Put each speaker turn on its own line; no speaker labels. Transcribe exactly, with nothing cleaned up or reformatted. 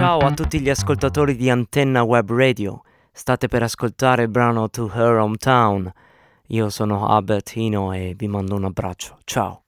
ciao a tutti gli ascoltatori di Antenna Web Radio. State per ascoltare il brano To Her Hometown. Io sono Albertino e vi mando un abbraccio. Ciao.